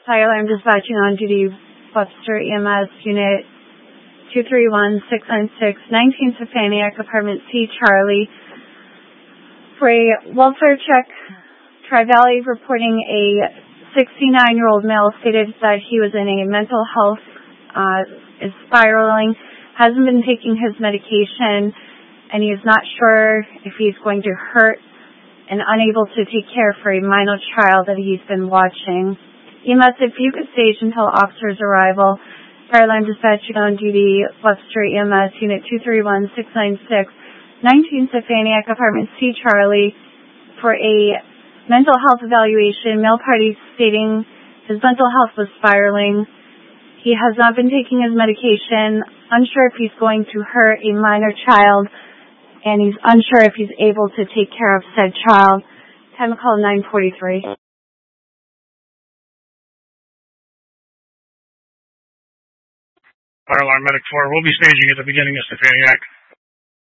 Fire alarm dispatching on duty, Webster EMS Unit 231-696, 19 Safaniak, Apartment C, Charlie. For a welfare check, Tri-Valley reporting a 69-year-old male stated that he was in a mental health, is spiraling, hasn't been taking his medication, and he is not sure if he's going to hurt and unable to take care for a minor child that he's been watching. EMS, if you could stage until officer's arrival. Fire alarm dispatching on duty, Webster EMS Unit 231-696, 19 Safaniak, Apartment C, Charlie, for a mental health evaluation. Male party stating his mental health was spiraling. He has not been taking his medication, unsure if he's going to hurt a minor child, and he's unsure if he's able to take care of said child. Time of call 9:43. Fire alarm medic 4 will be staging at the beginning of Safaniak.